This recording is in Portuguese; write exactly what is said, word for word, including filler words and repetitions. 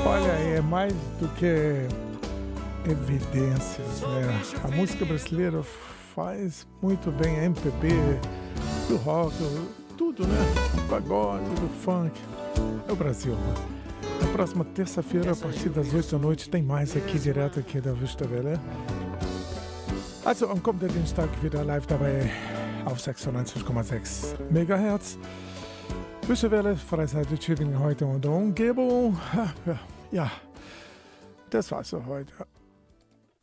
Olha, é mais do que evidências, né? A música brasileira faz muito bem a M P B, do rock, tudo, né? Do pagode, do funk. É o Brasil. Na próxima terça-feira, a partir das oito da noite, tem mais aqui, direto aqui da Vista Welle. Also, am kommenden Dienstag wieder live dabei auf sechsundneunzig Komma sechs Megahertz. Vista Welle, Freizeit Tübingen heute und Umgebung. Ja, das war's für heute.